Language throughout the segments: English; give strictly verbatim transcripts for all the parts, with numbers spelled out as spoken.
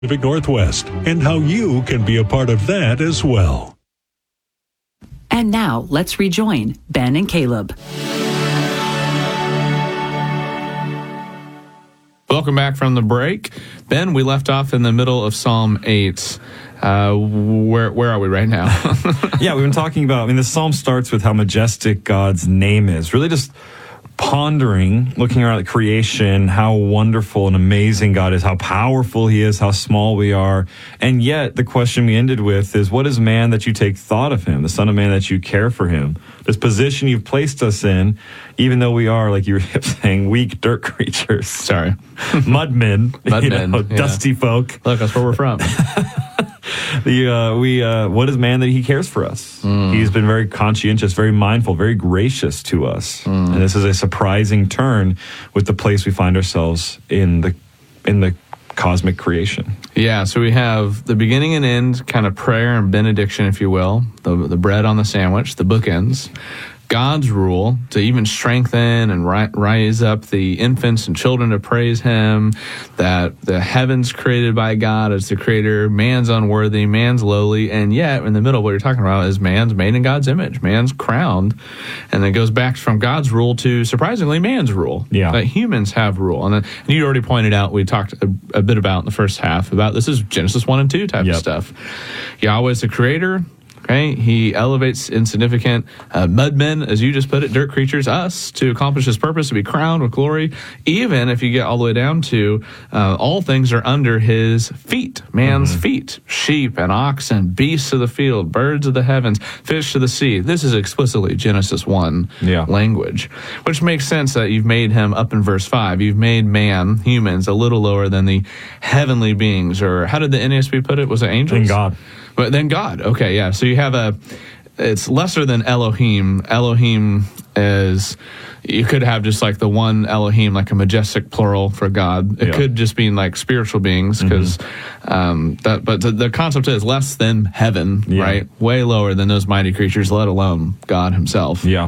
Pacific Northwest and how you can be a part of that as well. And now let's rejoin Ben and Caleb. Welcome back from the break. Ben, we left off in the middle of Psalm eight. Uh, where where are we right now? Yeah, we've been talking about, I mean, the psalm starts with how majestic God's name is. Really just pondering, looking around at creation, how wonderful and amazing God is, how powerful he is, how small we are. And yet, the question we ended with is, what is man that you take thought of him, the son of man that you care for him? This position you've placed us in, even though we are, like you were saying, weak dirt creatures. Sorry. Mudmen. Mudmen. You know, yeah. Dusty folk. Look, that's where we're from. The uh, we uh, what is man that he cares for us? Mm. He's been very conscientious, very mindful, very gracious to us, mm. and this is a surprising turn with the place we find ourselves in the in the cosmic creation. Yeah, so we have the beginning and end, kind of prayer and benediction, if you will, the the bread on the sandwich, the bookends. God's rule to even strengthen and ri- rise up the infants and children to praise him, that the heavens created by God as the creator, man's unworthy, man's lowly, and yet in the middle what you're talking about is man's made in God's image, man's crowned, and it goes back from God's rule to, surprisingly, man's rule. Yeah. That humans have rule. And, then, and you already pointed out, we talked a, a bit about in the first half, about this is Genesis one and two type yep. of stuff. Yahweh's the creator. Okay, he elevates insignificant uh, mudmen, as you just put it, dirt creatures, us, to accomplish his purpose, to be crowned with glory. Even if you get all the way down to uh, all things are under his feet, man's mm-hmm. feet, sheep and oxen, beasts of the field, birds of the heavens, fish of the sea. This is explicitly Genesis one yeah. language, which makes sense that you've made him up in verse five. You've made man, humans, a little lower than the heavenly beings, or how did the N A S B put it? Was it angels? In God. But then God, okay, yeah. So you have a, it's lesser than Elohim. Elohim is, you could have just like the one Elohim, like a majestic plural for God. It yeah. could just mean like spiritual beings, because mm-hmm. um, that. But the, the concept is less than heaven, yeah. right? Way lower than those mighty creatures, let alone God himself. Yeah,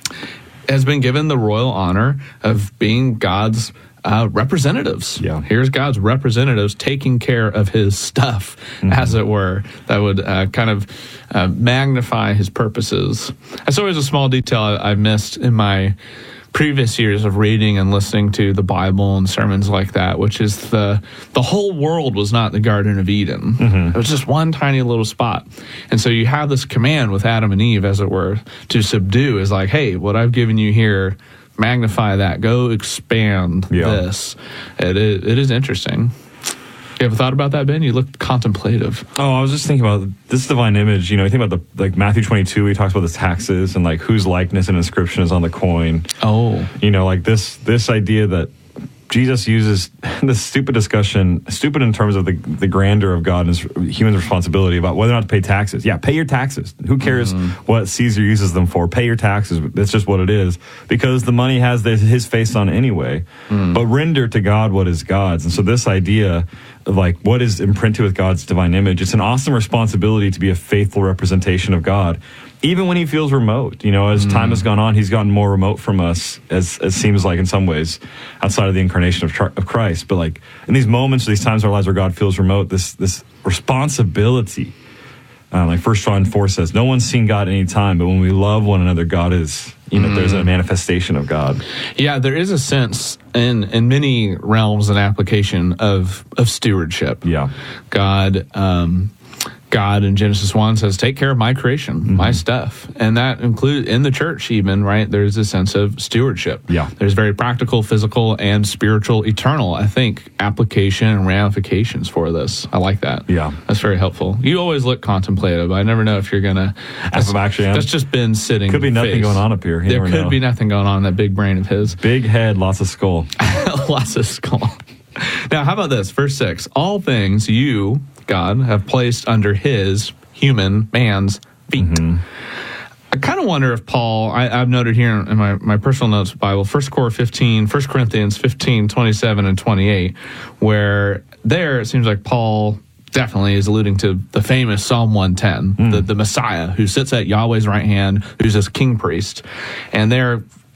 has been given the royal honor of being God's Uh, representatives. Yeah. Here's God's representatives taking care of his stuff, mm-hmm. as it were, that would uh, kind of uh, magnify his purposes. That's always a small detail I, I missed in my previous years of reading and listening to the Bible and sermons like that, which is the the whole world was not the Garden of Eden. Mm-hmm. It was just one tiny little spot. And so you have this command with Adam and Eve, as it were, to subdue, is like, hey, what I've given you here, magnify that. Go expand yeah. this. It is, it is interesting. You ever thought about that, Ben? You looked contemplative. Oh, I was just thinking about this divine image. You know, you think about the like Matthew twenty-two. He talks about the taxes and like whose likeness and inscription is on the coin. Oh, you know, like this this idea that Jesus uses this stupid discussion, stupid in terms of the the grandeur of God and his human responsibility about whether or not to pay taxes. Yeah, pay your taxes. Who cares mm-hmm. what Caesar uses them for? Pay your taxes. That's just what it is, because the money has the, his face on it anyway. Mm. But render to God what is God's. And so this idea of like what is imprinted with God's divine image, it's an awesome responsibility to be a faithful representation of God, even when he feels remote. You know, as mm. time has gone on, he's gotten more remote from us, as it seems like in some ways, outside of the incarnation of, of Christ. But like in these moments, these times in our lives where God feels remote, this this responsibility, uh, like First John four says, no one's seen God at any time, but when we love one another, God is, you know, mm. there's a manifestation of God. Yeah, there is a sense in in many realms and application of of stewardship. Yeah, God. Um, God in Genesis one says, take care of my creation, mm-hmm. my stuff. And that includes, in the church even, right, there's a sense of stewardship. Yeah. There's very practical, physical, and spiritual, eternal, I think, application and ramifications for this. I like that. Yeah. That's very helpful. You always look contemplative. I never know if you're going to... That's, actually, that's just been sitting. Could be nothing face. going on up here. You there could know. be nothing going on in that big brain of his. Big head, lots of skull. Lots of skull. Now, how about this? Verse six. All things you... God have placed under his human man's feet. Mm-hmm. I kind of wonder if Paul, I, I've noted here in my, my personal notes Bible, First Corinthians fifteen, First Corinthians fifteen, twenty-seven and twenty-eight, where there it seems like Paul definitely is alluding to the famous Psalm one ten, mm. the, the Messiah who sits at Yahweh's right hand, who's this king priest. And there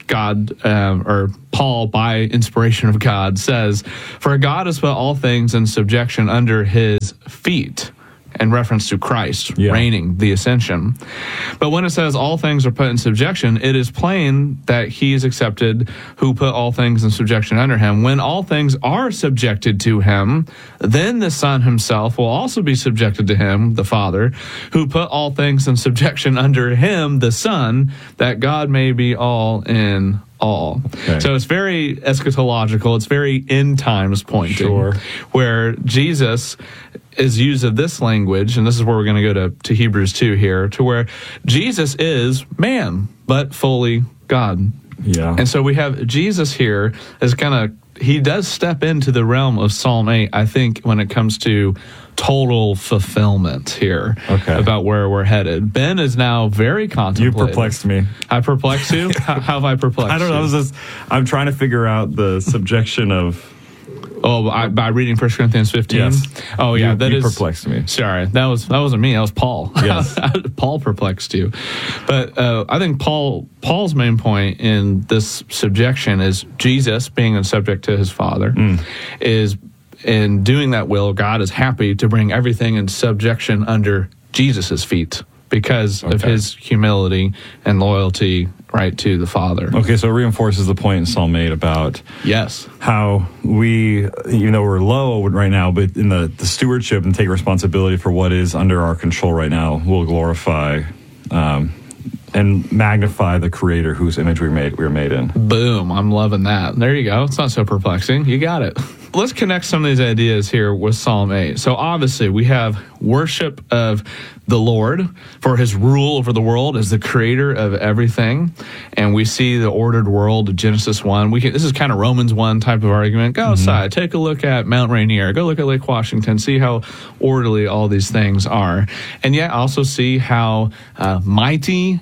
God, um, or Paul, by inspiration of God, says, "For God has put all things in subjection under his feet," in reference to Christ Yeah. reigning, the ascension. But when it says all things are put in subjection, it is plain that he is accepted who put all things in subjection under him. When all things are subjected to him, then the Son himself will also be subjected to him, the Father, who put all things in subjection under him, the Son, that God may be all in all. Okay. So it's very eschatological. It's very end times pointing, Sure. where Jesus is used of this language, and this is where we're going to go to, to Hebrews two here, to where Jesus is man, but fully God. Yeah. And so we have Jesus here as kind of, he does step into the realm of Psalm eight, I think, when it comes to total fulfillment here Okay. about where we're headed. Ben is now very You contemplative. perplexed me. I perplexed you? how, how have I perplexed I don't know. I you? was just, I'm trying to figure out the subjection of. Oh, by, by reading First Corinthians fifteen? Yes. Oh, yeah, You- that you is perplexed me. Sorry, that was that wasn't me. That was Paul. Yes. Paul perplexed you. But uh, I think Paul Paul's main point in this subjection is Jesus being subject to his Father. Mm. Is in doing that will, God is happy to bring everything in subjection under Jesus's feet because of Okay. his humility and loyalty, right, to the Father. Okay, so it reinforces the point in Psalm eight about Yes. how we, even though we're low right now, but in the, the stewardship and take responsibility for what is under our control right now, we'll glorify um, and magnify the Creator whose image we made we were made in. Boom. I'm loving that. There you go. It's not so perplexing. You got it. Let's connect some of these ideas here with Psalm eight. So obviously we have worship of the Lord for his rule over the world as the creator of everything. And we see the ordered world of Genesis one. We can, this is kind of Romans one type of argument. Go outside, take a look at Mount Rainier, go look at Lake Washington, see how orderly all these things are. And yet also see how uh, mighty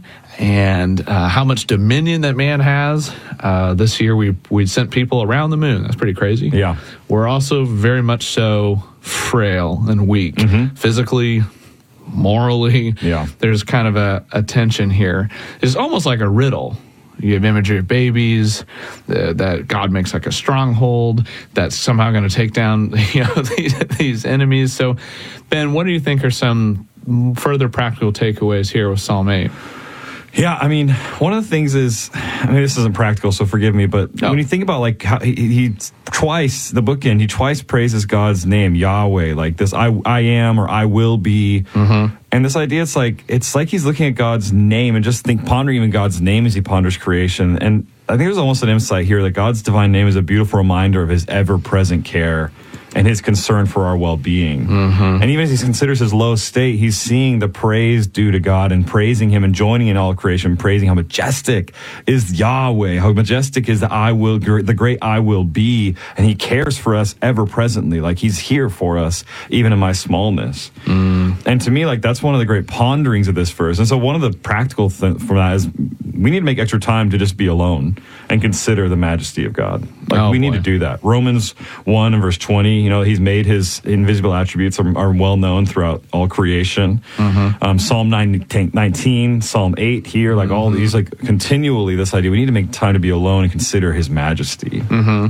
and uh, how much dominion that man has. Uh, this year we we sent people around the moon. That's pretty crazy. Yeah. We're also very much so frail and weak, physically, morally. Yeah. There's kind of a, a tension here. It's almost like a riddle. You have imagery of babies, uh, that God makes like a stronghold that's somehow going to take down, you know, these, these enemies. So, Ben, what do you think are some further practical takeaways here with Psalm eight? Yeah, I mean, one of the things is, I mean, this isn't practical, so forgive me, but No. when you think about like how he, he twice, the bookend, he twice praises God's name, Yahweh, like this, I, I am, or I will be. Mm-hmm. And this idea, it's like, it's like he's looking at God's name and just think, pondering even God's name as he ponders creation. And I think there's almost an insight here that God's divine name is a beautiful reminder of his ever-present care and his concern for our well-being. Mm-hmm. And even as he considers his low state, he's seeing the praise due to God and praising him and joining in all creation, praising how majestic is Yahweh, how majestic is the I will, the great I will be, and he cares for us ever presently, like he's here for us, even in my smallness. Mm. And to me, like that's one of the great ponderings of this verse. And so one of the practical things from that is we need to make extra time to just be alone and consider the majesty of God. Like Oh, we need boy. to do that. Romans one and verse twenty, you know, he's made his invisible attributes are, are well known throughout all creation. Mm-hmm. Um, Psalm nineteen, Psalm eight here, like mm-hmm. all these, like continually this idea, we need to make time to be alone and consider his majesty. Mm-hmm.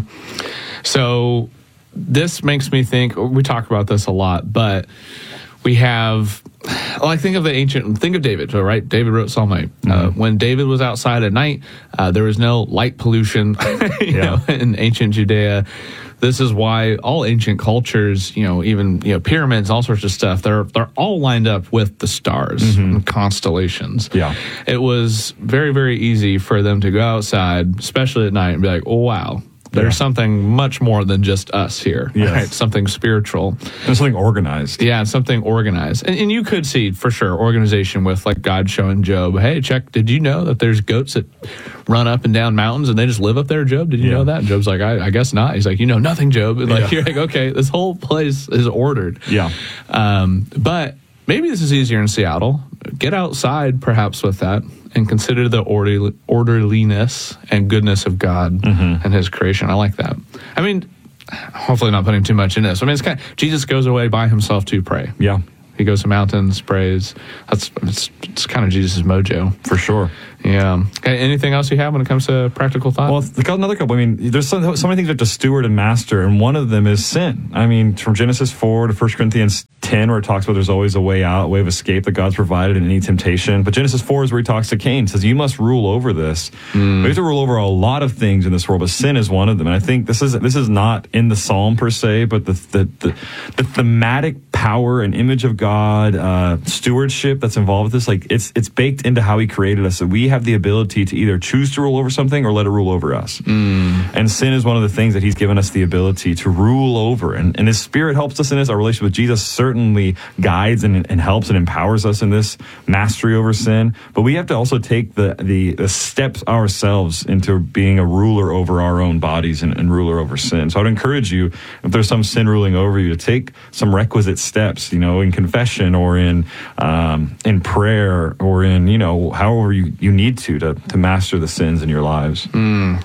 So this makes me think, we talk about this a lot, but we have, like think of the ancient, think of David, right? David wrote Psalm eight. Mm-hmm. Uh, when David was outside at night, uh, there was no light pollution you Yeah. know, in ancient Judea. This is why all ancient cultures, you know, even you know pyramids, all sorts of stuff, they're they're all lined up with the stars Mm-hmm. and constellations. Yeah. It was very, very easy for them to go outside, especially at night, and be like, oh, wow, there's Yeah. something much more than just us here, Yes. right? Something spiritual. There's something organized. Yeah, something organized. And, and you could see, for sure, organization with like God showing Job, hey, check, did you know that there's goats that run up and down mountains and they just live up there, Job? Did you Yeah. know that? And Job's like, I, I guess not. He's like, you know nothing, Job. And like, Yeah. you're like, okay, this whole place is ordered. Yeah. Um, but maybe this is easier in Seattle. Get outside, perhaps, with that, and consider the orderly, orderliness and goodness of God Mm-hmm. and His creation. I like that. I mean, hopefully not putting too much in this. I mean, it's kind of, Jesus goes away by himself to pray. Yeah. He goes to mountains, prays. That's it's, it's kind of Jesus' mojo. For sure. Yeah. Okay, anything else you have when it comes to practical thought? Well, got another couple. I mean, there's so, so many things you have to steward and master, and one of them is sin. I mean, from Genesis four to First Corinthians ten, where it talks about there's always a way out, a way of escape that God's provided in any temptation. But Genesis four is where he talks to Cain, says, you must rule over this. Mm. We have to rule over a lot of things in this world, but sin is one of them. And I think this is this is not in the Psalm per se, but the the, the, the thematic power and image of God, uh, stewardship that's involved with this, like it's it's baked into how he created us, that we have the ability to either choose to rule over something or let it rule over us. Mm. And sin is one of the things that he's given us the ability to rule over. And, and his Spirit helps us in this. Our relationship with Jesus certainly guides and, and helps and empowers us in this mastery over sin. But we have to also take the, the, the steps ourselves into being a ruler over our own bodies and, and ruler over sin. So I would encourage you, if there's some sin ruling over you, to take some requisite steps, you know, in confession or in um, in prayer or in, you know, however you, you need to, to to master the sins in your lives. Because mm,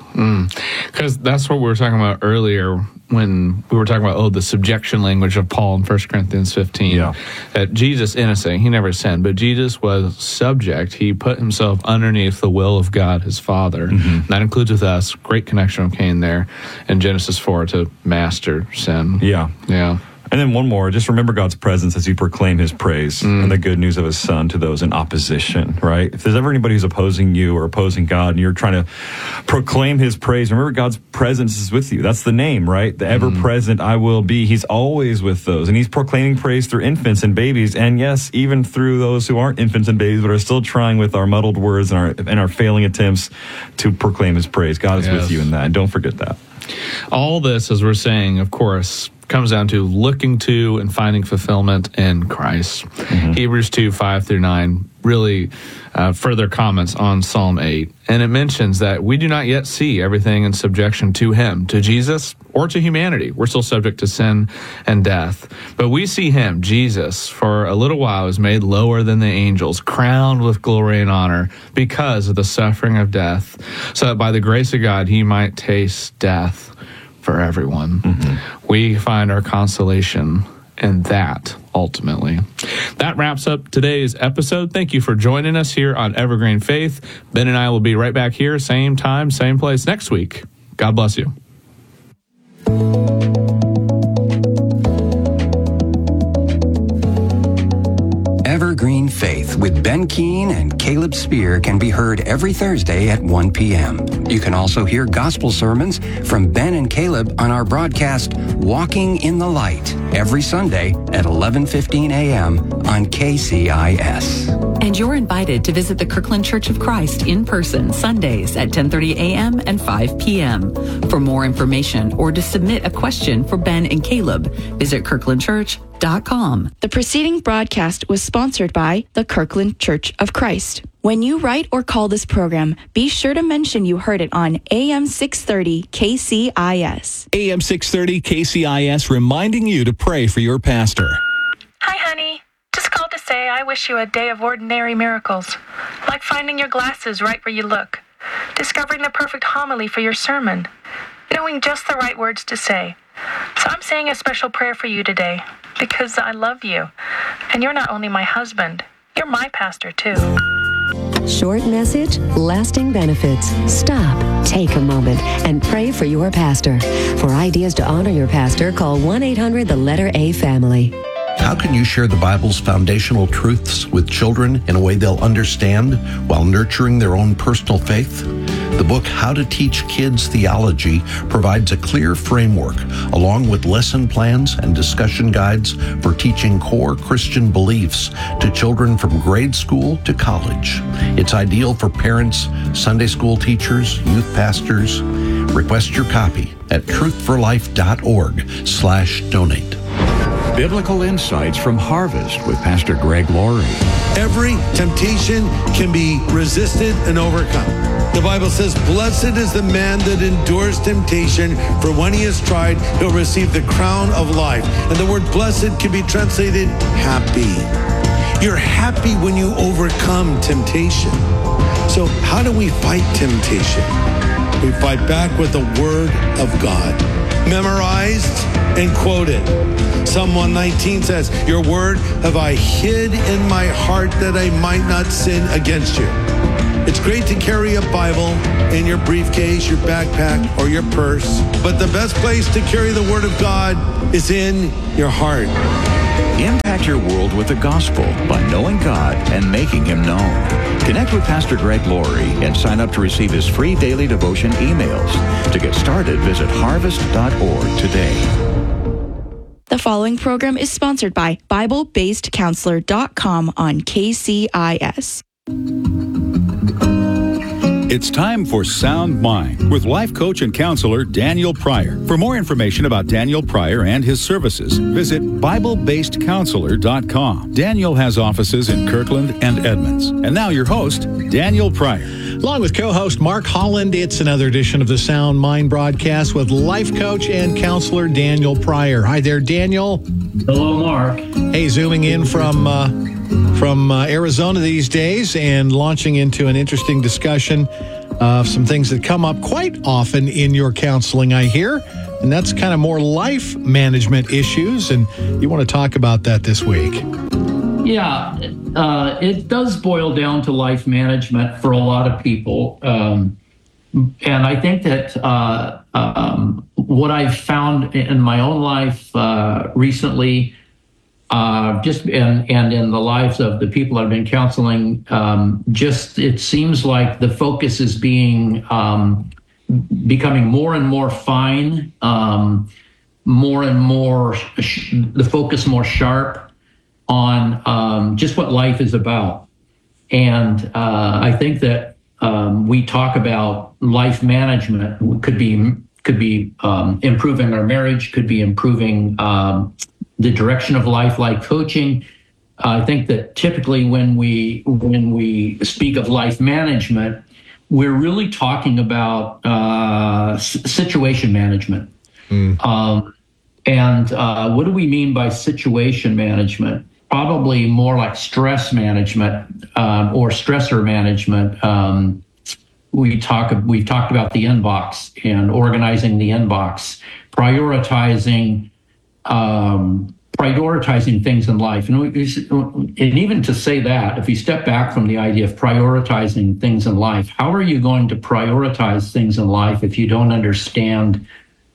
mm. that's what we were talking about earlier when we were talking about, oh, the subjection language of Paul in First Corinthians fifteen. Yeah. That Jesus, innocent, he never sinned, but Jesus was subject. He put himself underneath the will of God, his Father. Mm-hmm. That includes with us. Great connection of Cain there in Genesis four to master sin. Yeah. Yeah. And then one more, just remember God's presence as you proclaim his praise mm. and the good news of his Son to those in opposition, right? If there's ever anybody who's opposing you or opposing God and you're trying to proclaim his praise, remember God's presence is with you. That's the name, right? The ever-present I will be. He's always with those. And he's proclaiming praise through infants and babies. And yes, even through those who aren't infants and babies, but are still trying with our muddled words and our, and our failing attempts to proclaim his praise. God is yes. with you in that. And don't forget that. All this, as we're saying, of course, comes down to looking to and finding fulfillment in Christ. Mm-hmm. Hebrews two, five through nine, really uh, further comments on Psalm eight. And it mentions that we do not yet see everything in subjection to him, to Jesus, or to humanity. We're still subject to sin and death. But we see him, Jesus, for a little while is made lower than the angels, crowned with glory and honor because of the suffering of death, so that by the grace of God he might taste death for everyone. Mm-hmm. We find our consolation in that, ultimately. That wraps up today's episode. Thank you for joining us here on Evergreen Faith. Ben and I will be right back here, same time, same place next week. God bless you. Evergreen Faith with Ben Keene and Caleb Spear can be heard every Thursday at one p.m. You can also hear gospel sermons from Ben and Caleb on our broadcast Walking in the Light every Sunday at eleven fifteen a.m. on K C I S. And you're invited to visit the Kirkland Church of Christ in person Sundays at ten thirty a.m. and five p.m. For more information or to submit a question for Ben and Caleb, visit kirkland church dot com. The preceding broadcast was sponsored by the Kirkland Church of Christ. When you write or call this program, be sure to mention you heard it on A M six thirty K C I S. A M six thirty K C I S reminding you to pray for your pastor. Hi, honey. Just called to say I wish you a day of ordinary miracles, like finding your glasses right where you look, discovering the perfect homily for your sermon, knowing just the right words to say. So I'm saying a special prayer for you today, because I love you. And you're not only my husband, you're my pastor too. Short message, lasting benefits. Stop, take a moment, and pray for your pastor. For ideas to honor your pastor, call one eight hundred the letter A family. How can you share the Bible's foundational truths with children in a way they'll understand while nurturing their own personal faith? The book How to Teach Kids Theology provides a clear framework along with lesson plans and discussion guides for teaching core Christian beliefs to children from grade school to college. It's ideal for parents, Sunday school teachers, youth pastors. Request your copy at truthforlife.org slash donate. Biblical Insights from Harvest with Pastor Greg Laurie. Every temptation can be resisted and overcome. The Bible says, blessed is the man that endures temptation, for when he has tried, he'll receive the crown of life. And the word blessed can be translated happy. You're happy when you overcome temptation. So how do we fight temptation? We fight back with the Word of God. memorized, and quoted. Psalm one nineteen says, your word have I hid in my heart that I might not sin against you. It's great to carry a Bible in your briefcase, your backpack, or your purse, but the best place to carry the Word of God is in your heart. Impact your world with the gospel by knowing God and making Him known. Connect with Pastor Greg Laurie and sign up to receive his free daily devotion emails. To get started, visit harvest dot org today. The following program is sponsored by Bible Based Counselor dot com on K C I S. It's time for Sound Mind with life coach and counselor Daniel Pryor. For more information about Daniel Pryor and his services, visit Bible Based Counselor dot com. Daniel has offices in Kirkland and Edmonds. And now your host, Daniel Pryor. Along with co-host Mark Holland, it's another edition of the Sound Mind broadcast with life coach and counselor Daniel Pryor. Hi there, Daniel. Hello, Mark. Hey, zooming in from uh, from uh, Arizona these days and launching into an interesting discussion of some things that come up quite often in your counseling, I hear. And that's kind of more life management issues. And you want to talk about that this week. Yeah, uh, it does boil down to life management for a lot of people. Um, and I think that uh, um, what I've found in my own life uh, recently, uh, just and, and in the lives of the people I've been counseling, um, just it seems like the focus is being um, becoming more and more fine, um, more and more, sh- the focus more sharp on um, just what life is about. And uh, I think that um, we talk about life management could be could be um, improving our marriage, could be improving um, the direction of life, like coaching. Uh, I think that typically when we when we speak of life management, we're really talking about uh, s- situation management. Mm. Um, and uh, what do we mean by situation management? Probably more like stress management um, or stressor management. Um, we talk. We've talked about the inbox and organizing the inbox, prioritizing, um, prioritizing things in life, and, we, and even to say that, if you step back from the idea of prioritizing things in life, how are you going to prioritize things in life if you don't understand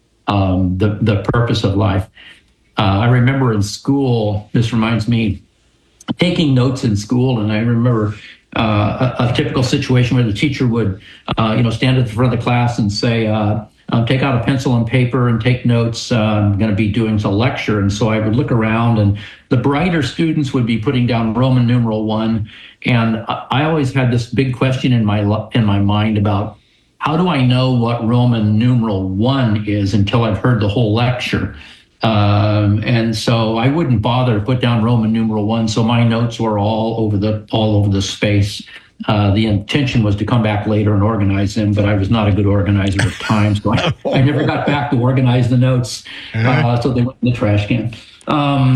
um, the the purpose of life? Uh, I remember in school, this reminds me, taking notes in school, and I remember uh, a, a typical situation where the teacher would, uh, you know, stand at the front of the class and say, uh, um, take out a pencil and paper and take notes. Uh, I'm going to be doing a lecture. And so I would look around, and the brighter students would be putting down Roman numeral one. And I, I always had this big question in my in my mind about, how do I know what Roman numeral one is until I've heard the whole lecture? Um, and so I wouldn't bother to put down Roman numeral one. So my notes were all over the all over the space. Uh, the intention was to come back later and organize them, but I was not a good organizer at times. So I, I never got back to organize the notes. Uh, so they went in the trash can. Um,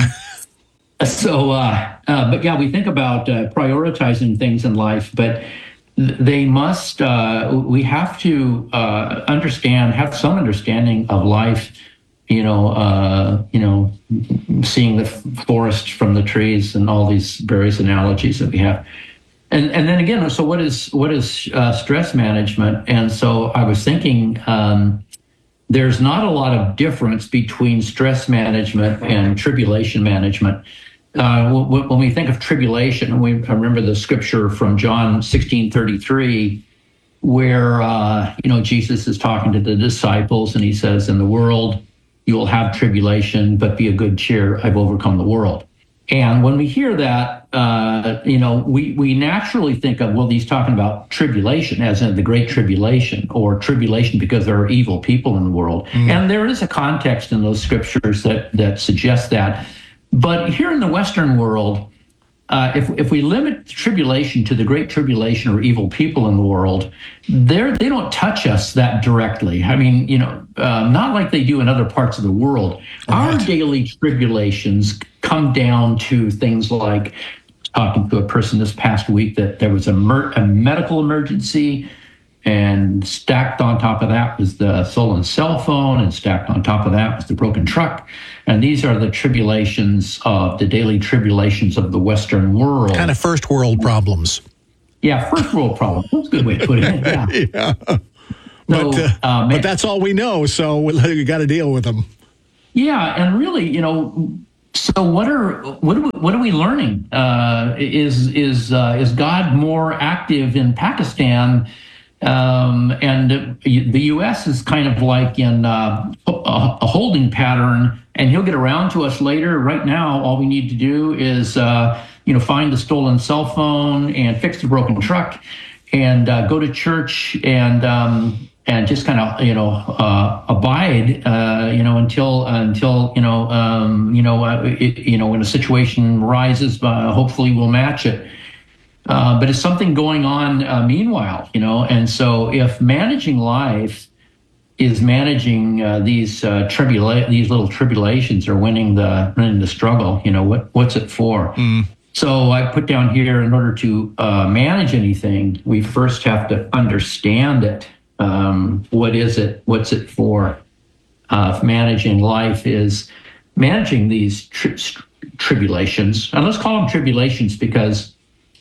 so, uh, uh, but yeah, we think about uh, prioritizing things in life, but they must, uh, we have to uh, understand, have some understanding of life. You know, uh, you know, seeing the forest from the trees and all these various analogies that we have, and and then again, so what is what is uh, stress management? And so I was thinking, um, there's not a lot of difference between stress management and tribulation management. Uh, w- when we think of tribulation, we I remember the scripture from John sixteen thirty-three, where uh, you know Jesus is talking to the disciples, and he says, "In the world you will have tribulation, but be of good cheer. I've overcome the world." And when we hear that, uh, you know, we, we naturally think of, well, he's talking about tribulation, as in the Great Tribulation, or tribulation because there are evil people in the world. Mm. And there is a context in those scriptures that that suggests that. But here in the Western world, uh, if if we limit tribulation to the Great Tribulation or evil people in the world, they they don't touch us that directly. I mean, you know, uh, not like they do in other parts of the world. Right. Our daily tribulations come down to things like talking to a person this past week that there was a, mer- a medical emergency, and stacked on top of that was the stolen cell phone, and stacked on top of that was the broken truck. And these are the tribulations of the daily tribulations of the Western world. Kind of first world problems. Yeah, first world problems. That's a good way to put it. Yeah. yeah. So, but, uh, uh, but that's all we know, so we got to deal with them. Yeah, and really, you know, so what are what are we, what are we learning? Uh, is is uh, is God more active in Pakistan? Um, and the U S is kind of like in uh, a holding pattern, and he'll get around to us later. Right now, all we need to do is, uh, you know, find the stolen cell phone and fix the broken truck, and uh, go to church and um, and just kind of, you know, uh, abide, uh, you know, until until you know, um, you know, uh, it, you know, when a situation rises, uh, hopefully we'll match it. Uh, but it's something going on uh, meanwhile, you know, and so if managing life is managing uh, these uh, tribula- these little tribulations or winning the winning the struggle, you know, what what's it for? Mm. So I put down here, in order to uh, manage anything, we first have to understand it. Um, what is it? What's it for? Uh, if managing life is managing these tri- tribulations, and let's call them tribulations because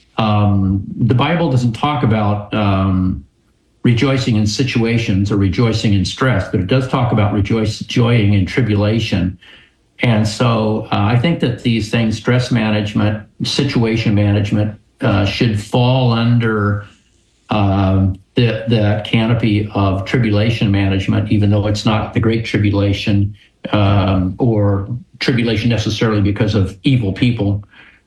Um, the Bible doesn't talk about um, rejoicing in situations or rejoicing in stress, but it does talk about rejoice, joying in tribulation. And so uh, I think that these things, stress management, situation management, uh, should fall under um, the, the canopy of tribulation management, even though it's not the Great Tribulation um, or tribulation necessarily because of evil people.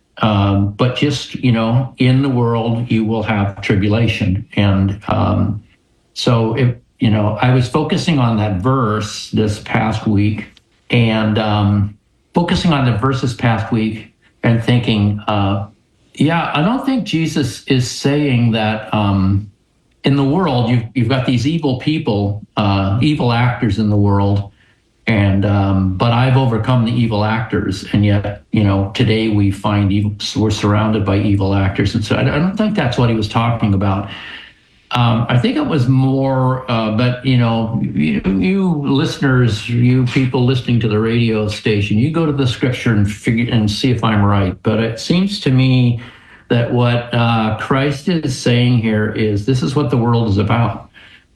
Um, but just, you know, in the world, you will have tribulation. And um, so, if, you know, I was focusing on that verse this past week and um, focusing on the verse this past week and thinking, uh, yeah, I don't think Jesus is saying that um, in the world, you've, you've got these evil people, uh, evil actors in the world. And um, but I've overcome the evil actors, and yet, you know, today we find evil, we're surrounded by evil actors, and so I, I don't think that's what he was talking about. Um, I think it was more, uh, but you know, you, you listeners, you people listening to the radio station, you go to the scripture and figure and see if I'm right. But it seems to me that what uh, Christ is saying here is this is what the world is about.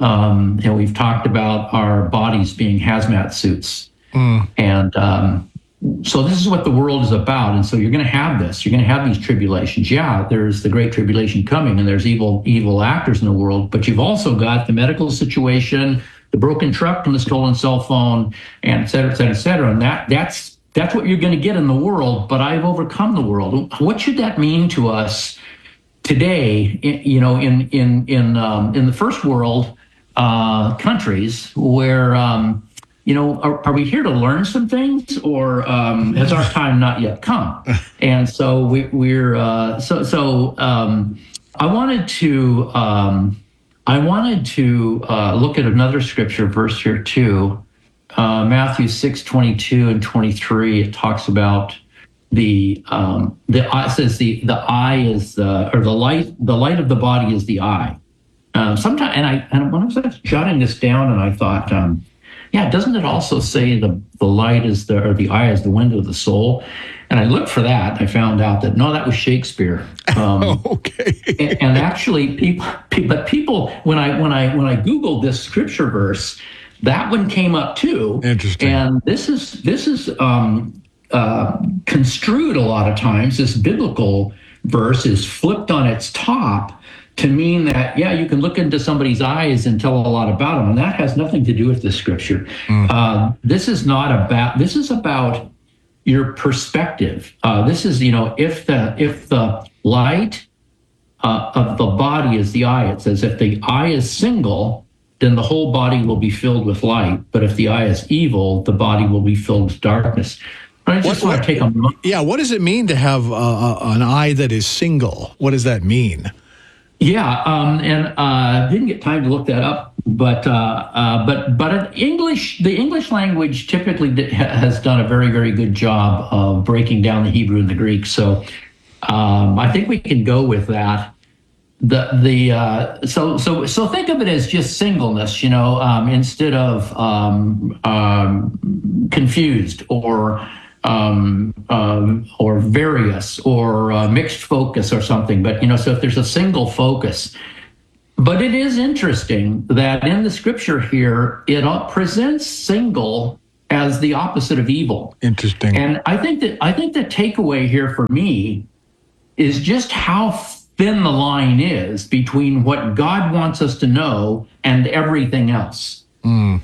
Um, and we've talked about our bodies being hazmat suits. Mm. And um, so this is what the world is about. And so you're going to have this. You're going to have these tribulations. Yeah, there's the Great Tribulation coming, and there's evil evil actors in the world. But you've also got the medical situation, the broken truck and the stolen cell phone, and et cetera, et cetera, et cetera. And that, that's, that's what you're going to get in the world. But I've overcome the world. What should that mean to us today, you know, in, in, in, um, in the first world, Uh, countries where, um, you know, are, are we here to learn some things, or um, has our time not yet come? And so we, we're uh, so so. Um, I wanted to um, I wanted to uh, look at another scripture verse here too, uh, Matthew six twenty-two and twenty-three. It talks about the um, the it says the the eye is the or the light the light of the body is the eye. Uh, sometimes, and I, and when I was jotting this down, and I thought, um, yeah, doesn't it also say the the light is the or the eye is the window of the soul? And I looked for that. I found out that no, that was Shakespeare. Um, okay. and, and actually, people, but people, when I when I when I Googled this scripture verse, that one came up too. Interesting. And this is this is um, uh, construed a lot of times. This biblical verse is flipped on its top to mean that, yeah, you can look into somebody's eyes and tell a lot about them. And that has nothing to do with the scripture. Mm. Uh, this is not about, this is about your perspective. Uh, this is, you know, if the if the light uh, of the body is the eye, it says if the eye is single, then the whole body will be filled with light. But if the eye is evil, the body will be filled with darkness. I just what, want to take a moment. Yeah, what does it mean to have uh, an eye that is single? What does that mean? Yeah, um, and I uh, didn't get time to look that up, but uh, uh, but but English, the English language typically has done a very very good job of breaking down the Hebrew and the Greek. So um, I think we can go with that. the the uh, so so so think of it as just singleness, you know, um, instead of um, um, confused or um, um, or various or uh, mixed focus or something. But you know, so if there's a single focus. But it is interesting that in the scripture here, it presents single as the opposite of evil. Interesting. And I think that I think the takeaway here for me is just how thin the line is between what God wants us to know and everything else. Mm.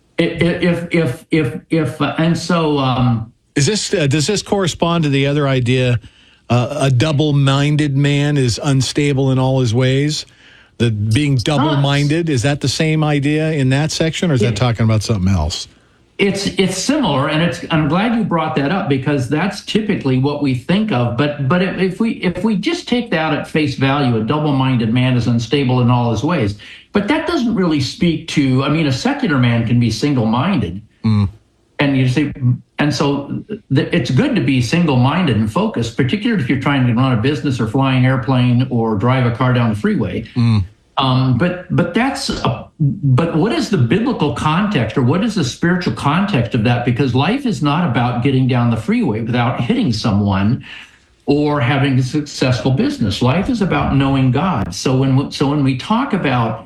If if if if uh, and so um, is this uh, does this correspond to the other idea? Uh, a double-minded man is unstable in all his ways. The being double-minded, is that the same idea in that section, or is that talking about something else? It's it's similar, and it's. I'm glad you brought that up because that's typically what we think of. But but if we if we just take that at face value, a double-minded man is unstable in all his ways. But that doesn't really speak to. I mean, a secular man can be single-minded, mm. and you see, and so th- it's good to be single-minded and focused, particularly if you're trying to run a business or fly an airplane or drive a car down the freeway. Mm. Um, but but that's a, but what is the biblical context, or what is the spiritual context of that? Because life is not about getting down the freeway without hitting someone or having a successful business. Life is about knowing God. So when so when we talk about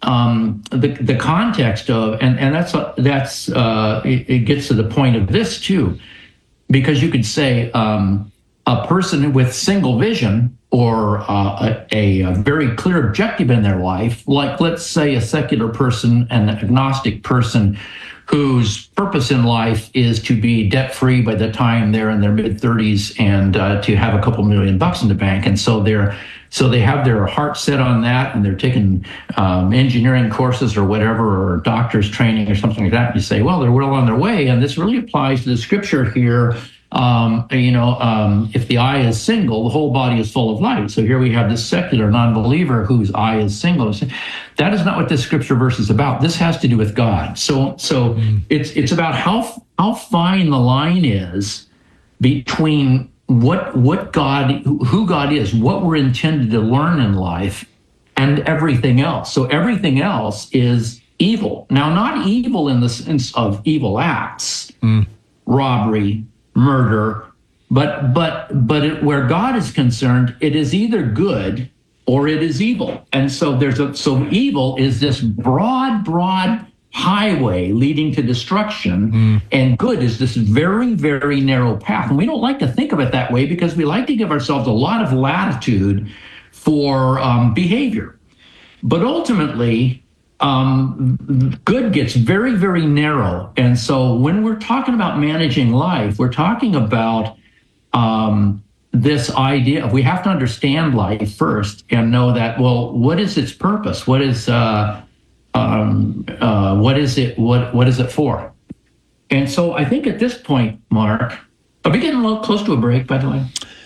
um, the the context of and and that's that's uh, it, it gets to the point of this too, because you could say um, a person with single vision. Or uh, a, a very clear objective in their life, like let's say a secular person, an agnostic person whose purpose in life is to be debt-free by the time they're in their mid-thirties and uh, to have a couple million bucks in the bank. And so they're so they have their heart set on that, and they're taking um, engineering courses or whatever, or doctor's training or something like that. And you say, well, they're well on their way, and this really applies to the scripture here. Um, you know, um, if the eye is single, the whole body is full of light. So here we have this secular non-believer whose eye is single. That is not what this scripture verse is about. This has to do with God. So, so mm. it's it's about how how fine the line is between what what God, who God is, what we're intended to learn in life, and everything else. So everything else is evil. Now, not evil in the sense of evil acts, mm. robbery, murder, but but but it, where God is concerned, it is either good or it is evil. And so there's a so evil is this broad, broad highway leading to destruction, mm. and good is this very, very narrow path. And we don't like to think of it that way because we like to give ourselves a lot of latitude for um, behavior. But ultimately, Um, good gets very, very narrow. And so when we're talking about managing life, we're talking about um, this idea of we have to understand life first and know that, well, what is its purpose? What is uh, um, uh, what is it? What what is it for? And so I think at this point, Mark, are we getting a little close to a break, by the way?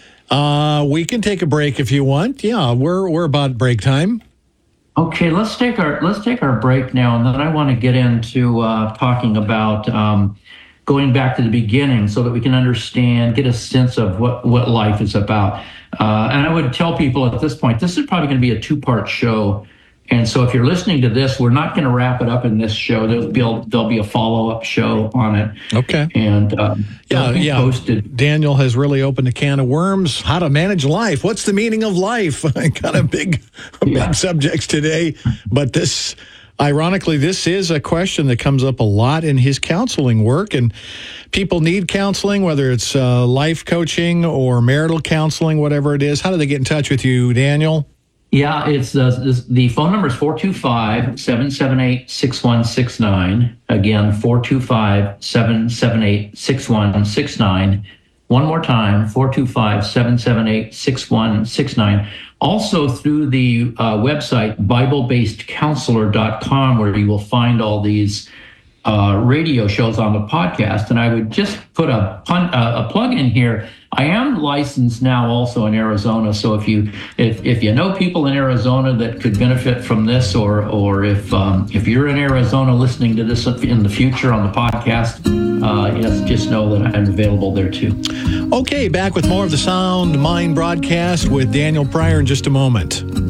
Uh, we can take a break if you want. Yeah, we're we're about break time. Okay, let's take our let's take our break now, and then I want to get into uh, talking about um, going back to the beginning, so that we can understand, get a sense of what what life is about. Uh, and I would tell people at this point, this is probably going to be a two-part show. And so if you're listening to this, we're not going to wrap it up in this show. There'll be a, there'll be a follow-up show on it. Okay. And um, yeah, yeah. Posted. Daniel has really opened a can of worms. How to manage life. What's the meaning of life? kind of big, big yeah. subjects today. But this, ironically, this is a question that comes up a lot in his counseling work. And people need counseling, whether it's uh, life coaching or marital counseling, whatever it is. How do they get in touch with you, Daniel? Yeah, it's uh, the phone number is four two five, seven seven eight, six one six nine. Again, four two five, seven seven eight, six one six nine. One more time, four two five, seven seven eight, six one six nine. Also through the uh, website, Bible Based Counselor dot com, where you will find all these uh, radio shows on the podcast. And I would just put a, pun, uh, a plug in here. I am licensed now also in Arizona, so if you if, if you know people in Arizona that could benefit from this, or or if um, if you're in Arizona listening to this in the future on the podcast, uh, yes, just know that I'm available there too. Okay, back with more of the Sound Mind broadcast with Daniel Pryor in just a moment.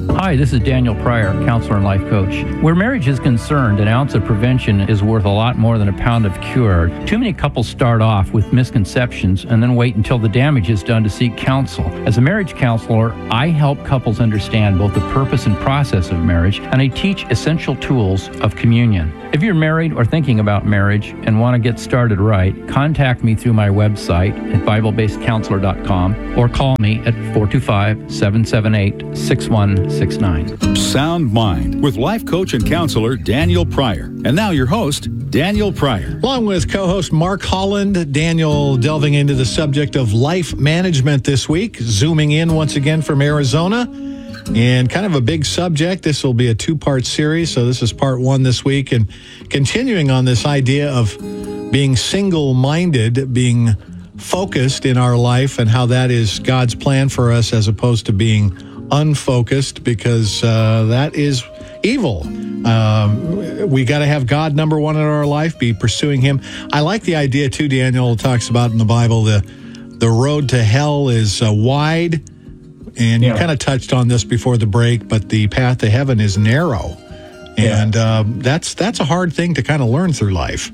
Hi, this is Daniel Pryor, counselor and life coach. Where marriage is concerned, an ounce of prevention is worth a lot more than a pound of cure. Too many couples start off with misconceptions and then wait until the damage is done to seek counsel. As a marriage counselor, I help couples understand both the purpose and process of marriage, and I teach essential tools of communion. If you're married or thinking about marriage and want to get started right, contact me through my website at bible based counselor dot com or call me at four two five, seven seven eight, six one six nine. Sound Mind with life coach and counselor Daniel Pryor. And now your host, Daniel Pryor. Along with co-host Mark Holland, Daniel delving into the subject of life management this week, zooming in once again from Arizona. And kind of a big subject. This will be a two-part series, so this is part one this week. And continuing on this idea of being single-minded, being focused in our life, and how that is God's plan for us as opposed to being unfocused, because uh, that is evil. Um, we got to have God number one in our life, be pursuing Him. I like the idea, too, Daniel talks about in the Bible, the, the road to hell is uh, wide. And you yeah. kind of touched on this before the break, but the path to heaven is narrow. And yeah. uh, that's that's a hard thing to kind of learn through life.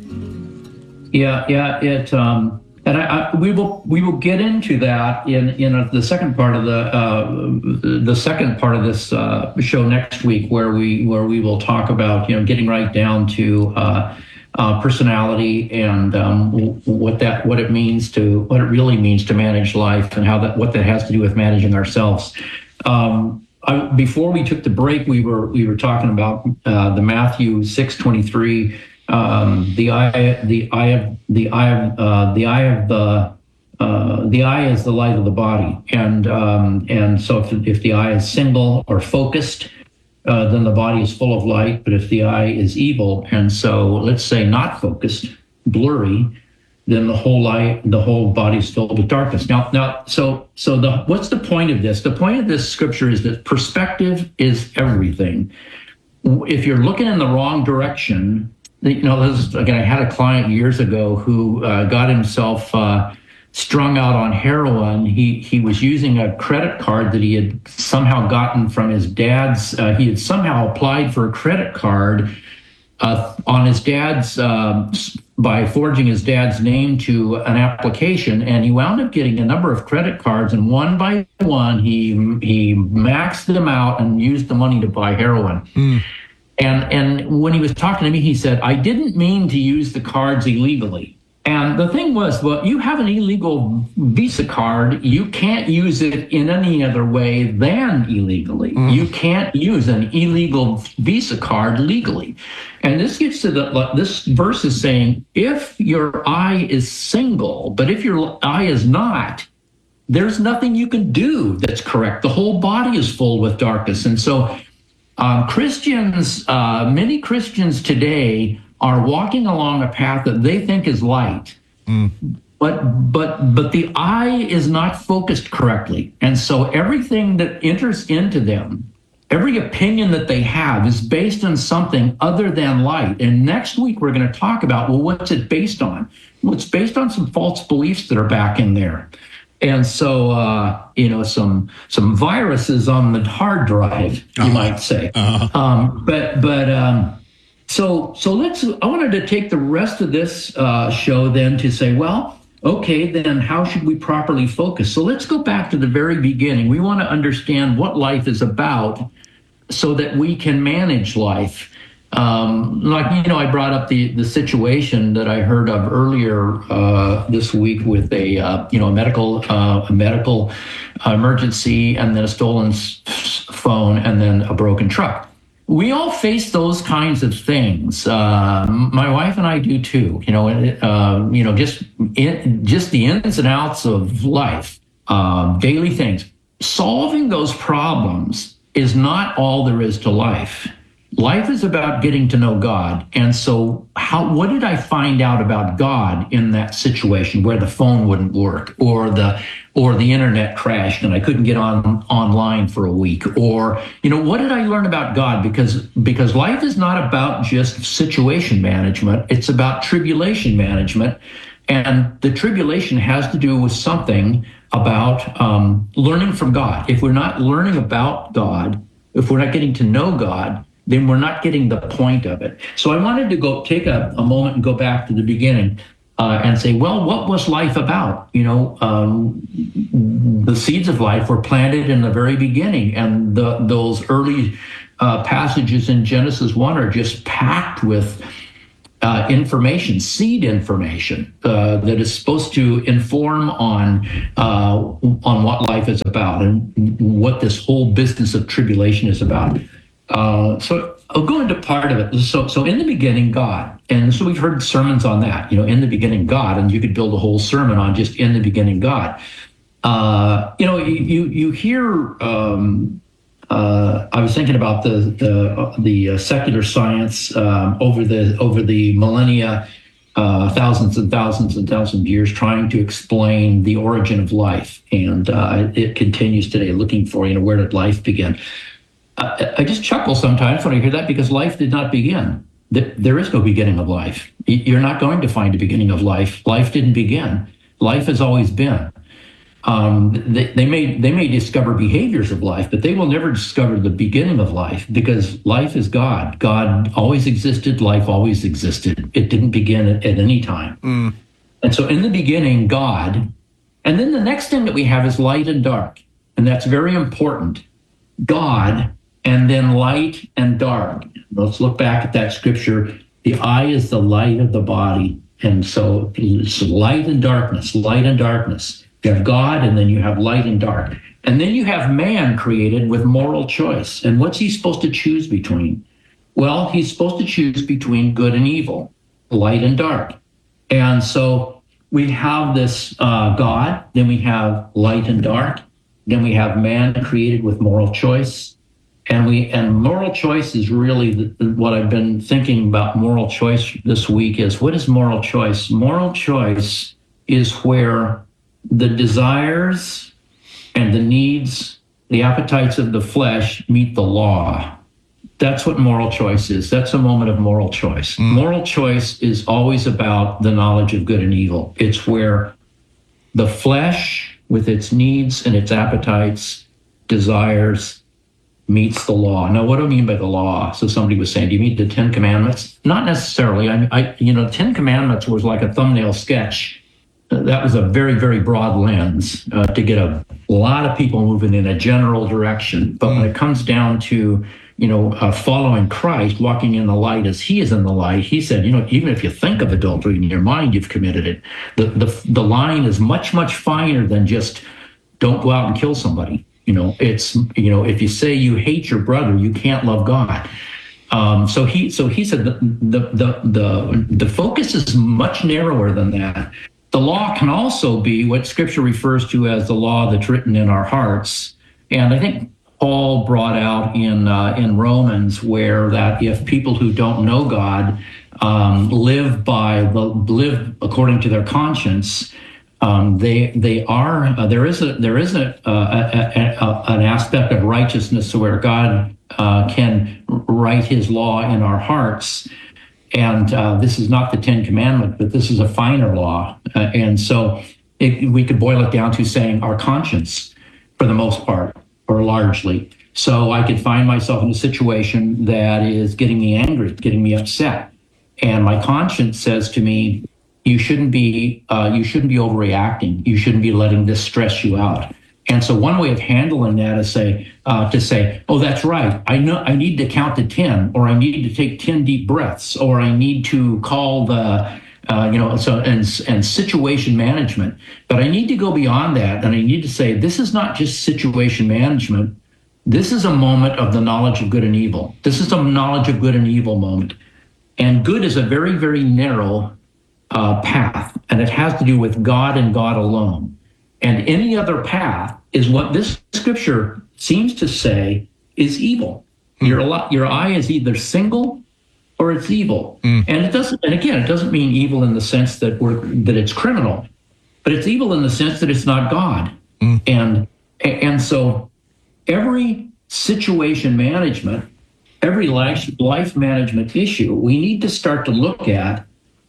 Yeah, yeah. It um, and I, I, we will we will get into that in in a, the second part of the uh, the second part of this uh, show next week, where we where we will talk about you know getting right down to uh, uh, personality and um, what that what it means to what it really means to manage life, and how that what that has to do with managing ourselves. Um, I, before we took the break, we were we were talking about uh, the Matthew six twenty-three, um, the eye the eye of the eye of uh, the eye of the uh, the eye is the light of the body, and um, and so if if the eye is single or focused, Uh, then the body is full of light. But if the eye is evil, and so let's say not focused, blurry, then the whole light, the whole body is filled with darkness. Now, now, so so the what's the point of this? The point of this scripture is that perspective is everything. If you're looking in the wrong direction, you know, this is, again, I had a client years ago who uh, got himself Uh, strung out on heroin. He he was using a credit card that he had somehow gotten from his dad's. Uh, he had somehow applied for a credit card uh, on his dad's um, by forging his dad's name to an application, and he wound up getting a number of credit cards. And one by one, he he maxed them out and used the money to buy heroin. Mm. And and when he was talking to me, he said, "I didn't mean to use the cards illegally." And the thing was, well, you have an illegal Visa card. You can't use it in any other way than illegally. Mm. You can't use an illegal Visa card legally. And this gets to the, this verse is saying, if your eye is single, but if your eye is not, there's nothing you can do that's correct. The whole body is full with darkness. And so um, Christians, uh, many Christians today are walking along a path that they think is light, mm. but but but the eye is not focused correctly, and so everything that enters into them, every opinion that they have, is based on something other than light. And next week we're going to talk about, well, what's it based on? Well, it's based on some false beliefs that are back in there, and so uh, you know some some viruses on the hard drive, you uh-huh. might say. Uh-huh. Um, but but. Um, So, so let's, I wanted to take the rest of this uh, show then to say, well, okay, then how should we properly focus? So let's go back to the very beginning. We want to understand what life is about so that we can manage life. Um, like, you know, I brought up the, the situation that I heard of earlier uh, this week with a, uh, you know, a medical, uh, a medical emergency, and then a stolen s- phone, and then a broken truck. We all face those kinds of things. Uh, my wife and I do too. You know, uh, you know, just in, just the ins and outs of life, uh, daily things. Solving those problems is not all there is to life. Life is about getting to know God. And so how, what did I find out about God in that situation where the phone wouldn't work, or the, or the internet crashed and I couldn't get on online for a week? Or, you know, what did I learn about God? Because, because life is not about just situation management. It's about tribulation management. And the tribulation has to do with something about um, learning from God. If we're not learning about God, if we're not getting to know God, then we're not getting the point of it. So I wanted to go take a, a moment and go back to the beginning uh, and say, well, what was life about? You know, um, the seeds of life were planted in the very beginning, and the, those early uh, passages in Genesis one are just packed with uh, information, seed information uh, that is supposed to inform on uh, on what life is about and what this whole business of tribulation is about. Uh, so I'll go into part of it. So, so in the beginning, God, and so we've heard sermons on that. You know, in the beginning, God, and you could build a whole sermon on just in the beginning, God. Uh, you know, you you hear. Um, uh, I was thinking about the the uh, the uh, secular science um, over the over the millennia, uh, thousands and thousands and thousands of years, trying to explain the origin of life, and uh, it continues today, looking for you know where did life begin. I just chuckle sometimes when I hear that, because life did not begin. There is no beginning of life. You're not going to find a beginning of life. Life didn't begin. Life has always been. Um, they, they may they may discover behaviors of life, but they will never discover the beginning of life, because life is God. God always existed. Life always existed. It didn't begin at, at any time. Mm. And so in the beginning, God. And then the next thing that we have is light and dark. And that's very important. God. And then light and dark. Let's look back at that scripture. The eye is the light of the body. And so it's light and darkness, light and darkness. You have God, and then you have light and dark. And then you have man created with moral choice. And what's he supposed to choose between? Well, he's supposed to choose between good and evil, light and dark. And so we have this uh, God, then we have light and dark, then we have man created with moral choice. And we and moral choice is really the, what I've been thinking about. Moral choice this week is, what is moral choice? Moral choice is where the desires and the needs, the appetites of the flesh meet the law. That's what moral choice is. That's a moment of moral choice. Mm. Moral choice is always about the knowledge of good and evil. It's where the flesh, with its needs and its appetites, desires, meets the law. Now, what do I mean by the law? So somebody was saying, do you mean the Ten Commandments? Not necessarily. I, I you know, Ten Commandments was like a thumbnail sketch. Uh, that was a very, very broad lens uh, to get a lot of people moving in a general direction. But mm. when it comes down to, you know, uh, following Christ, walking in the light as he is in the light, he said, you know, even if you think of adultery in your mind, you've committed it. The, the, the line is much, much finer than just don't go out and kill somebody. You know, it's, you know, if you say you hate your brother, you can't love God. Um, so he, so he said the, the, the, the, the focus is much narrower than that. The law can also be what Scripture refers to as the law that's written in our hearts. And I think Paul brought out in, uh, in Romans, where that if people who don't know God um, live by the, live according to their conscience, Um, they they are uh, there is a there is a, uh, a, a, a an aspect of righteousness where God uh, can write His law in our hearts, and uh, this is not the Ten Commandments, but this is a finer law, uh, and so it, we could boil it down to saying our conscience, for the most part or largely. So I could find myself in a situation that is getting me angry, getting me upset, and my conscience says to me, You shouldn't be uh, you shouldn't be overreacting. You shouldn't be letting this stress you out. And so one way of handling that is say uh, to say, oh, that's right. I know I need to count to ten, or I need to take ten deep breaths, or I need to call the uh, you know so and and situation management. But I need to go beyond that, and I need to say this is not just situation management. This is a moment of the knowledge of good and evil. This is a knowledge of good and evil moment, and good is a very very narrow Uh, path, and it has to do with God and God alone. And any other path is what this scripture seems to say is evil. Mm. Your your eye is either single or it's evil, mm. and it doesn't. And again, it doesn't mean evil in the sense that we're that it's criminal, but it's evil in the sense that it's not God. Mm. And and so every situation management, every life life management issue, we need to start to look at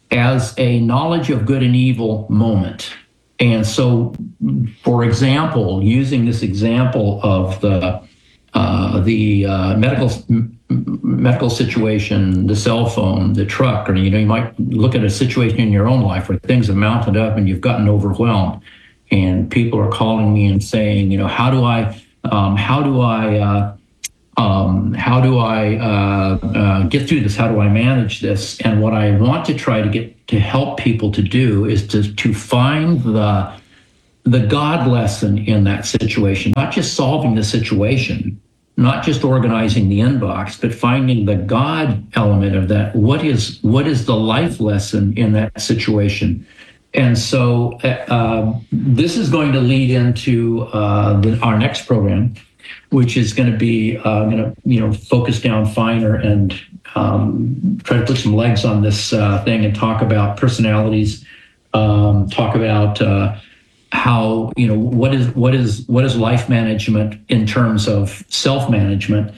as a knowledge of good and evil moment. And so, for example, using this example of the uh, the uh, medical m- medical situation, the cell phone, the truck, or you know, you might look at a situation in your own life where things have mounted up and you've gotten overwhelmed, and people are calling me and saying, you know, how do I, um, how do I, uh, um, how do I uh, uh, get through this? How do I manage this? And what I want to try to get to help people to do is to to find the the God lesson in that situation, not just solving the situation, not just organizing the inbox, but finding the God element of that. What is what is the life lesson in that situation? And so uh, this is going to lead into uh, the, our next program, which is going to be uh, going to you know focus down finer and um, try to put some legs on this uh, thing and talk about personalities, um, talk about uh, how you know what is what is what is life management in terms of self-management.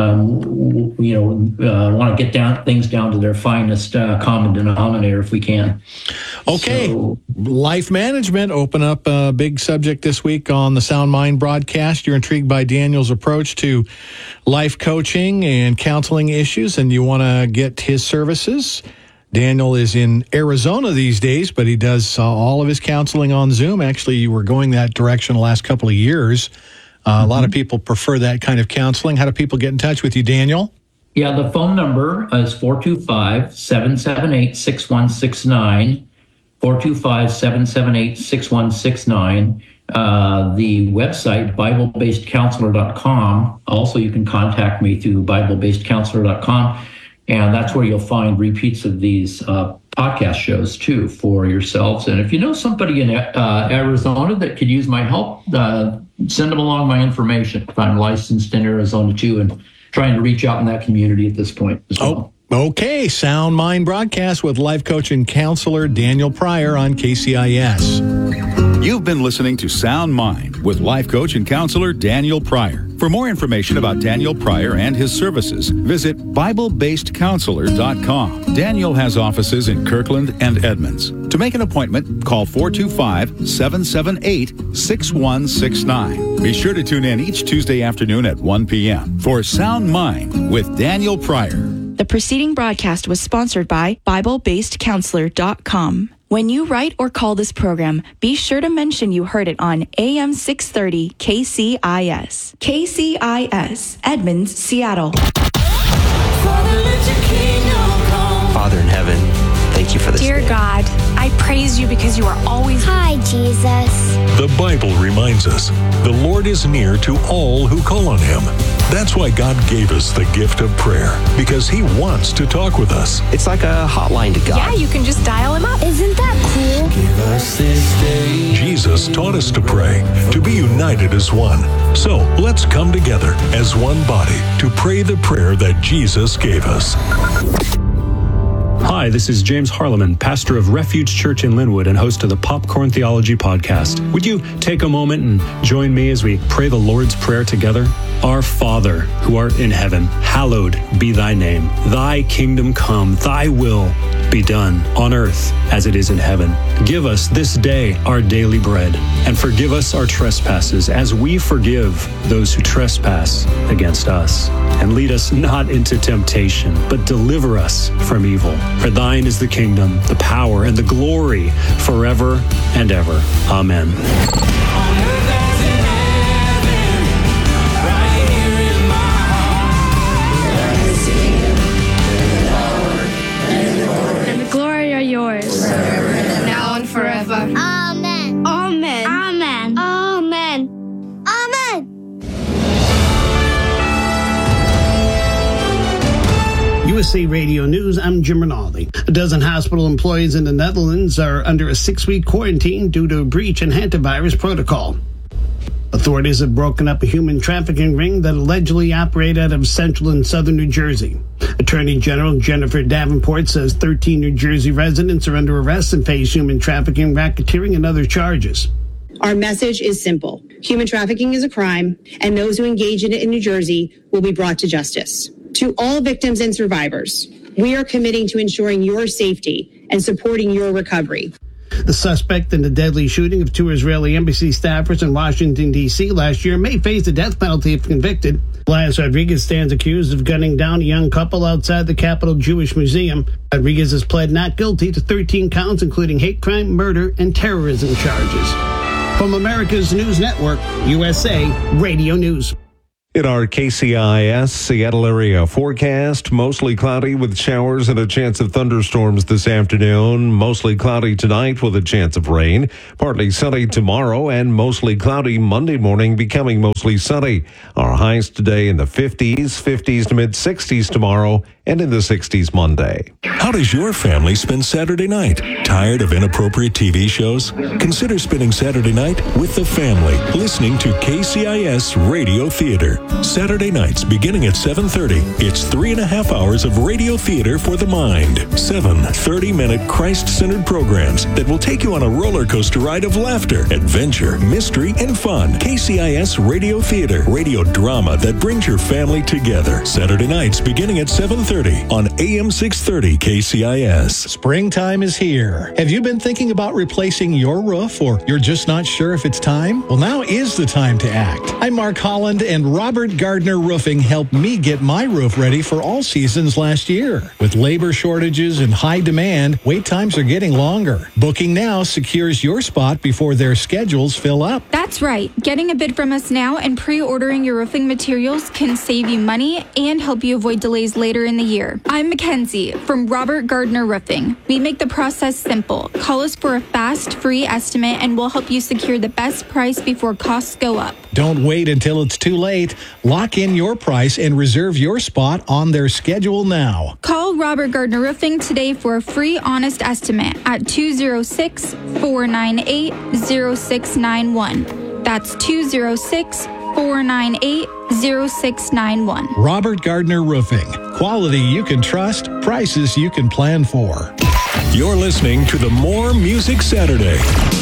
Um, you know, uh, want to get down things down to their finest uh, common denominator if we can. Okay, So, life management. Open up a big subject this week on the Sound Mind broadcast. You're intrigued by Daniel's approach to life coaching and counseling issues, and you want to get his services. Daniel is in Arizona these days, but he does uh, all of his counseling on Zoom. Actually, you were going that direction the last couple of years. Uh, mm-hmm. A lot of people prefer that kind of counseling. How do people get in touch with you, Daniel? Yeah, the phone number is four two five, seven seven eight, six one six nine, four two five, seven seven eight, six one six nine. Uh, the website, bible based counselor dot com. Also, you can contact me through bible based counselor dot com, and that's where you'll find repeats of these uh, podcast shows, too, for yourselves. And if you know somebody in uh, Arizona that could use my help, uh, send them along my information. I'm licensed in Arizona, too, and trying to reach out in that community at this point as well. Oh, okay. Sound Mind broadcast with life coach and counselor Daniel Pryor on K C I S. You've been listening to Sound Mind with life coach and counselor Daniel Pryor. For more information about Daniel Pryor and his services, visit bible based counselor dot com. Daniel has offices in Kirkland and Edmonds. To make an appointment, call four two five, seven seven eight, six one six nine. Be sure to tune in each Tuesday afternoon at one p.m. for Sound Mind with Daniel Pryor. The preceding broadcast was sponsored by bible based counselor dot com. When you write or call this program, be sure to mention you heard it on A M six thirty K C I S. K C I S, Edmonds, Seattle. Father in heaven, thank you for this Dear day. God, I praise you because you are always... Hi, Jesus. The Bible reminds us the Lord is near to all who call on him. That's why God gave us the gift of prayer, because he wants to talk with us. It's like a hotline to God. Yeah, you can just dial him up. Isn't that cool? Give us this day. Jesus taught us to pray, to be united as one. So let's come together as one body to pray the prayer that Jesus gave us. Hi, this is James Harleman, pastor of Refuge Church in Linwood and host of the Popcorn Theology podcast. Would you take a moment and join me as we pray the Lord's Prayer together? Our Father, who art in heaven, hallowed be thy name. Thy kingdom come, thy will be done on earth as it is in heaven. Give us this day our daily bread, and forgive us our trespasses as we forgive those who trespass against us. And lead us not into temptation, but deliver us from evil. For thine is the kingdom, the power, and the glory forever and ever. Amen. And the glory are yours. Now and forever. Amen. Amen. Amen. Amen. Amen. U S A Radio News, I'm Jim Rinaldi. A dozen hospital employees in the Netherlands are under a six-week quarantine due to a breach in hantavirus protocol. Authorities have broken up a human trafficking ring that allegedly operated out of central and southern New Jersey. Attorney General Jennifer Davenport says thirteen New Jersey residents are under arrest and face human trafficking, racketeering, and other charges. Our message is simple. Human trafficking is a crime, and those who engage in it in New Jersey will be brought to justice. To all victims and survivors, we are committing to ensuring your safety and supporting your recovery. The suspect in the deadly shooting of two Israeli embassy staffers in Washington, D C last year may face the death penalty if convicted. Blas Rodriguez stands accused of gunning down a young couple outside the Capitol Jewish Museum. Rodriguez has pled not guilty to thirteen counts, including hate crime, murder, and terrorism charges. From America's News Network, U S A Radio News. In our K C I S Seattle area forecast, mostly cloudy with showers and a chance of thunderstorms this afternoon. Mostly cloudy tonight with a chance of rain. Partly sunny tomorrow and mostly cloudy Monday morning, becoming mostly sunny. Our highs today in the fifties, fifties to mid sixties tomorrow, and in the sixties Monday. How does your family spend Saturday night? Tired of inappropriate T V shows? Consider spending Saturday night with the family, listening to K C I S Radio Theater. Saturday nights beginning at seven thirty. It's three and a half hours of radio theater for the mind. Seven thirty-minute Christ-centered programs that will take you on a roller coaster ride of laughter, adventure, mystery, and fun. K C I S Radio Theater. Radio drama that brings your family together. Saturday nights beginning at seven thirty on A M six thirty K C I S. Springtime is here. Have you been thinking about replacing your roof, or you're just not sure if it's time? Well, now is the time to act. I'm Mark Holland, and Robert Gardner Roofing helped me get my roof ready for all seasons last year. With labor shortages and high demand, wait times are getting longer. Booking now secures your spot before their schedules fill up. That's right. Getting a bid from us now and pre-ordering your roofing materials can save you money and help you avoid delays later in the year. I'm Mackenzie from Robert Gardner Roofing. We make the process simple. Call us for a fast, free estimate, and we'll help you secure the best price before costs go up. Don't wait until it's too late. Lock in your price and reserve your spot on their schedule now. Call Robert Gardner Roofing today for a free, honest estimate at two oh six, four nine eight, oh six nine one. That's two oh six, four nine eight, oh six nine one. Robert Gardner Roofing. Quality you can trust, prices you can plan for. You're listening to the More Music Saturday